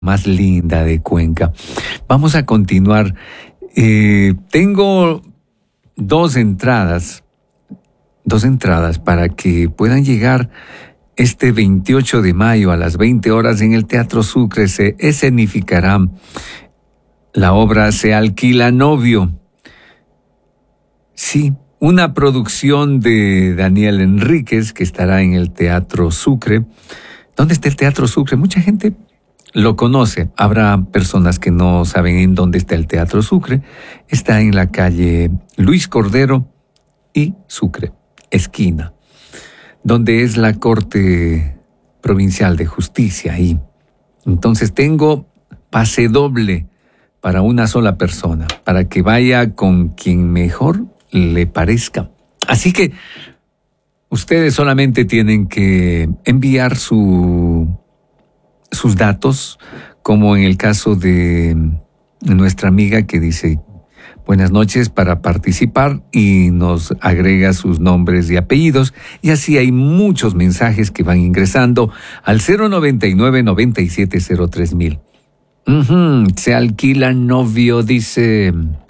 más linda de Cuenca. Vamos a continuar. Tengo dos entradas para que puedan llegar este 28 de mayo a las 20 horas en el Teatro Sucre. Se escenificará la obra Se alquila novio. Sí, una producción de Daniel Enríquez que estará en el Teatro Sucre. ¿Dónde está el Teatro Sucre? Mucha gente lo conoce. Habrá personas que no saben en dónde está el Teatro Sucre. Está en la calle Luis Cordero y Sucre, esquina, donde es la Corte Provincial de Justicia ahí. Entonces tengo pase doble para una sola persona, para que vaya con quien mejor le parezca. Así que ustedes solamente tienen que enviar sus datos, como en el caso de nuestra amiga que dice: buenas noches, para participar, y nos agrega sus nombres y apellidos, y así hay muchos mensajes que van ingresando al 099-9703,000. Se alquila novio, dice